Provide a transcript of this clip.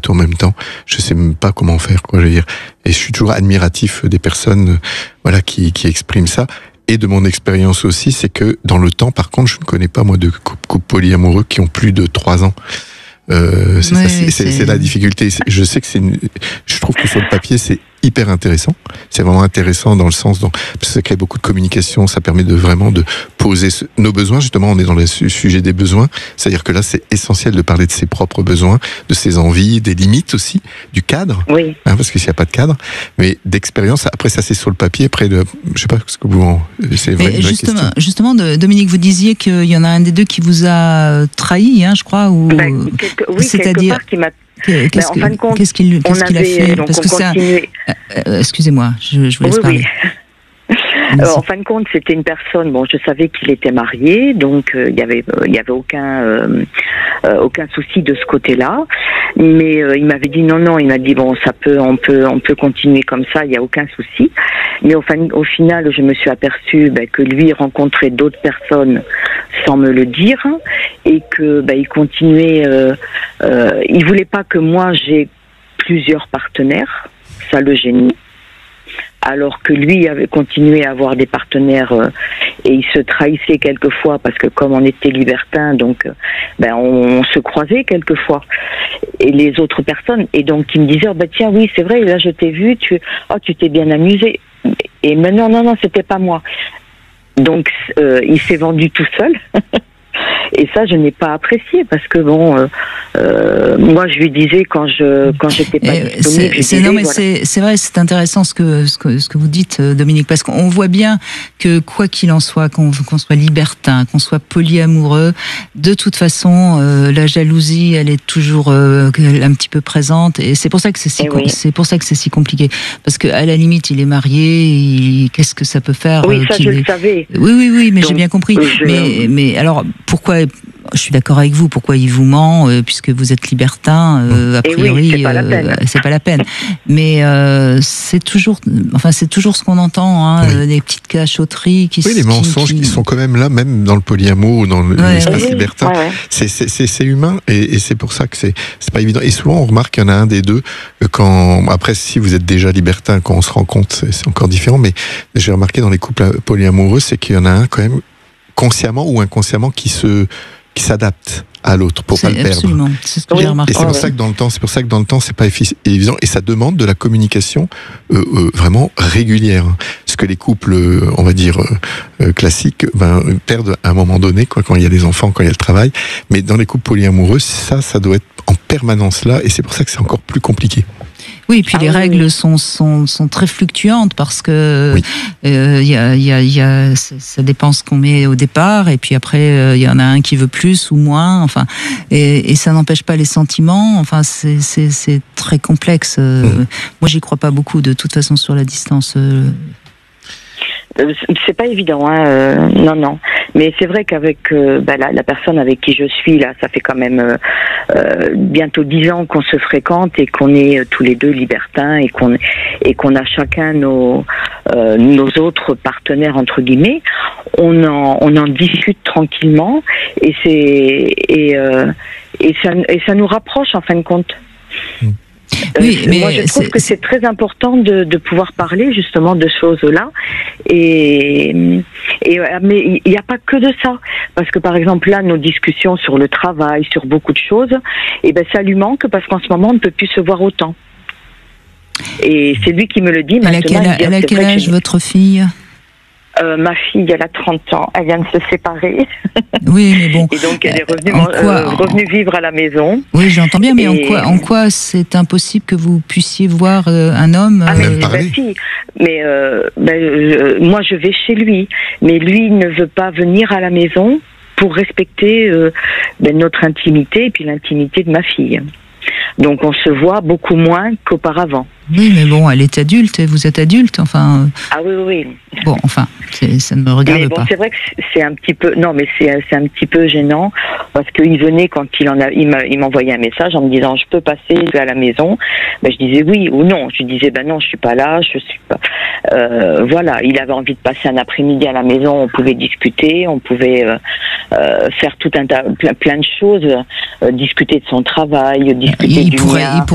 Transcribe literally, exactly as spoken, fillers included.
tout en même temps. Je sais même pas comment faire, quoi, je veux dire. Et je suis toujours admiratif des personnes, euh, voilà, qui, qui expriment ça. Et de mon expérience aussi, c'est que dans le temps, par contre, je ne connais pas, moi, de couples couple polyamoureux qui ont plus de trois ans. Euh, c'est, oui, ça, c'est, c'est... c'est, c'est la difficulté. Je sais que c'est une... je trouve que sur le papier, c'est hyper intéressant. C'est vraiment intéressant dans le sens dont parce que ça crée beaucoup de communication, ça permet de vraiment de poser ce... nos besoins. Justement, on est dans le sujet des besoins. C'est-à-dire que là, c'est essentiel de parler de ses propres besoins, de ses envies, des limites aussi, du cadre. Oui. Hein, parce que s'il n'y a pas de cadre, mais d'expérience. Après, ça, c'est sur le papier. Après, de... je sais pas ce que vous en... c'est vrai, mais justement, justement, Dominique, vous disiez qu'il y en a un des deux qui vous a trahi, hein, je crois, ou ben, quelque... oui, c'est-à-dire. Qui m'a... Qu'est-ce, ben, en fin de compte, qu'est-ce qu'il, qu'est-ce qu'il avait, a fait donc Parce on que ça, euh, excusez-moi, je, je vous laisse oui, parler. Oui. Alors, en fin de compte, c'était une personne. Bon, je savais qu'il était marié, donc il euh, y avait, il euh, y avait aucun, euh, euh, aucun souci de ce côté-là. Mais euh, il m'avait dit non, non. Il m'a dit bon, ça peut, on peut, on peut continuer comme ça. Il y a aucun souci. Mais au, fin, au final, je me suis aperçue ben, que lui rencontrait d'autres personnes sans me le dire et que ben, il continuait. Euh, euh, il voulait pas que moi j'ai plusieurs partenaires. Ça le gênait. Alors que lui avait continué à avoir des partenaires euh, et il se trahissait quelquefois parce que comme on était libertin, donc euh, ben on, on se croisait quelquefois et les autres personnes et donc il me disait oh, ben tiens oui c'est vrai là je t'ai vu tu oh tu t'es bien amusé et maintenant non non c'était pas moi donc euh, il s'est vendu tout seul. Et ça, je n'ai pas apprécié parce que bon, euh, euh, moi, je lui disais quand je quand j'étais pas disponible. C'est, je c'est, disais, non, mais voilà. c'est, c'est vrai, c'est intéressant ce que ce que ce que vous dites, Dominique, parce qu'on voit bien que quoi qu'il en soit, qu'on, qu'on soit libertin, qu'on soit polyamoureux, de toute façon, euh, la jalousie, elle est toujours euh, un petit peu présente, et c'est pour ça que c'est si, oui. c'est pour ça que c'est si compliqué, parce que à la limite, il est marié, il, qu'est-ce que ça peut faire Oui, euh, ça qu'il je est... le savais. Oui, oui, oui, mais Donc, j'ai bien compris. je... Mais mais alors pourquoi? Je suis d'accord avec vous. Pourquoi il vous ment euh, puisque vous êtes libertin euh, a priori, oui, c'est pas la peine. Euh, c'est pas la peine. Mais euh, c'est toujours, enfin c'est toujours ce qu'on entend, hein, oui. euh, des petites cachotteries qui. Oui, les mensonges qui... qui sont quand même là, même dans le polyamour ou dans le, ouais, l'espace oui. libertin. Ouais, ouais. C'est, c'est, c'est, c'est humain et, et c'est pour ça que c'est, c'est pas évident. Et souvent on remarque qu'il y en a un des deux quand après si vous êtes déjà libertin quand on se rend compte c'est, c'est encore différent. Mais j'ai remarqué dans les couples polyamoureux c'est qu'il y en a un quand même consciemment ou inconsciemment qui se qui s'adapte à l'autre pour c'est pas le perdre. Absolument, c'est ce que oui. j'ai remarqué. Et c'est pour ouais. ça que dans le temps, c'est pour ça que dans le temps, c'est pas évident et ça demande de la communication euh, euh, vraiment régulière. Ce que les couples, euh, on va dire euh, classiques, ben, perdent à un moment donné, quoi, quand il y a les enfants, quand il y a le travail. Mais dans les couples polyamoureux, ça, ça doit être en permanence là, et c'est pour ça que c'est encore plus compliqué. Oui, et puis ah, les oui, règles oui. sont, sont, sont très fluctuantes parce que oui. euh, y a, y a, y a, ça, ça dépend ce qu'on met au départ et puis après il euh, y en a un qui veut plus ou moins, enfin, et, et ça n'empêche pas les sentiments. Enfin, c'est, c'est, c'est très complexe. Euh, mmh. Moi, j'y crois pas beaucoup de toute façon sur la distance. Euh, C'est pas évident, hein. Euh, non, non. Mais c'est vrai qu'avec euh, bah, la, la personne avec qui je suis là, ça fait quand même euh, euh, bientôt dix ans qu'on se fréquente et qu'on est euh, tous les deux libertins et qu'on et qu'on a chacun nos euh, nos autres partenaires entre guillemets. On en on en discute tranquillement et c'est et euh, et ça et ça nous rapproche en fin de compte. Mmh. Oui, euh, mais moi je trouve c'est, que c'est très important de, de pouvoir parler justement de choses-là et, et mais il n'y a pas que de ça parce que par exemple là nos discussions sur le travail, sur beaucoup de choses, et ben ça lui manque parce qu'en ce moment on ne peut plus se voir autant. Et c'est lui qui me le dit elle maintenant. A quel, elle a quel âge votre fille? Euh, ma fille, elle a trente ans, elle vient de se séparer. Oui, mais bon. Et donc, elle est revenue, en quoi, euh, revenue vivre à la maison. Oui, j'entends bien, mais et... en quoi, en quoi c'est impossible que vous puissiez voir euh, un homme Ah, mais, Même ben, si. Mais euh, ben, je, moi, je vais chez lui. Mais lui ne veut pas venir à la maison pour respecter euh, ben, notre intimité et puis l'intimité de ma fille. Donc, on se voit beaucoup moins qu'auparavant. Oui, mais bon, elle est adulte, et vous êtes adulte, enfin... Ah oui, oui, oui. Bon, enfin, c'est, ça ne me regarde mais bon, pas. C'est vrai que c'est un petit peu... Non, mais c'est, c'est un petit peu gênant, parce qu'il venait quand il en a... Il, m'a, il m'envoyait un message en me disant « Je peux passer à la maison ?» Ben, je disais oui ou non. Je disais « Ben non, je suis pas là, je suis pas... Euh, » Voilà, il avait envie de passer un après-midi à la maison, on pouvait discuter, on pouvait euh, euh, faire tout un tas... plein, plein de choses, euh, discuter de son travail, discuter il du pourrait, mien. il